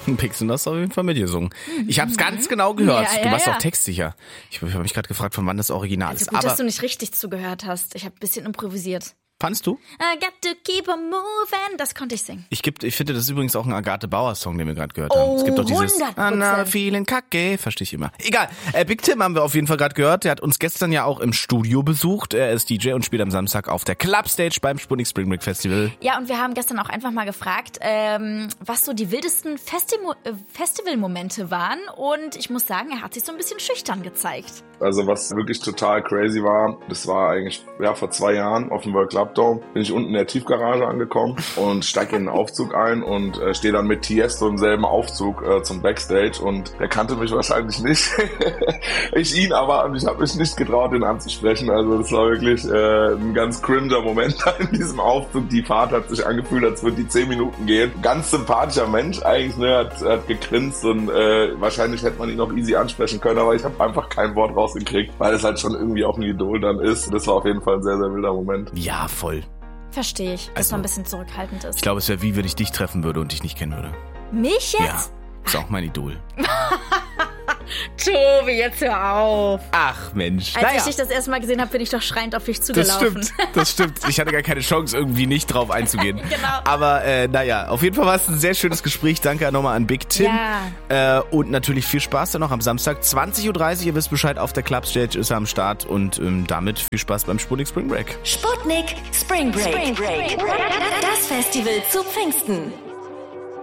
Pixel hast du auf jeden Fall mitgesungen. Ich habe es ganz genau gehört. Du warst auch textsicher. Ich habe mich gerade gefragt, von wann das Original ist. Gut, aber dass du nicht richtig zugehört hast. Ich habe ein bisschen improvisiert. Fandest du? I got to keep on moving. Das konnte ich singen. Ich finde, das ist übrigens auch ein Agathe Bauer-Song, den wir gerade gehört haben. Es gibt doch dieses 100%. Anna vielen Kacke, verstehe ich immer. Egal, Big Tim haben wir auf jeden Fall gerade gehört. Der hat uns gestern ja auch im Studio besucht. Er ist DJ und spielt am Samstag auf der Clubstage beim Sputnik Spring Break Festival. Ja, und wir haben gestern auch einfach mal gefragt, was so die wildesten Festivalmomente waren. Und ich muss sagen, er hat sich so ein bisschen schüchtern gezeigt. Also was wirklich total crazy war, das war eigentlich vor 2 Jahren auf dem World Club Dome, bin ich unten in der Tiefgarage angekommen und steige in den Aufzug ein und stehe dann mit Tiesto im selben Aufzug zum Backstage und der kannte mich wahrscheinlich nicht. Ich ihn aber, und ich habe mich nicht getraut, ihn anzusprechen. Also das war wirklich ein ganz cringer Moment in diesem Aufzug. Die Fahrt hat sich angefühlt, als würde die 10 Minuten gehen. Ganz sympathischer Mensch eigentlich, ne, hat gegrinst und wahrscheinlich hätte man ihn auch easy ansprechen können, aber ich habe einfach kein Wort rausgekriegt, weil es halt schon irgendwie auch ein Idol dann ist. Das war auf jeden Fall ein sehr, sehr wilder Moment. Ja, voll. Verstehe ich, dass man ein bisschen zurückhaltend ist. Ich glaube, es wäre wie, wenn ich dich treffen würde und dich nicht kennen würde. Mich jetzt? Ja, ist auch mein Idol. Tobi, jetzt hör auf. Ach Mensch. Als ich dich das erste Mal gesehen habe, bin ich doch schreiend auf dich zugelaufen. Das stimmt. Ich hatte gar keine Chance, irgendwie nicht drauf einzugehen. Genau. Aber auf jeden Fall war es ein sehr schönes Gespräch. Danke nochmal an Big Tim. Ja. Und natürlich viel Spaß dann noch am Samstag. 20.30 Uhr, ihr wisst Bescheid, auf der Clubstage ist er am Start. Und damit viel Spaß beim Sputnik Spring Break. Sputnik Spring Break. Das Festival zu Pfingsten.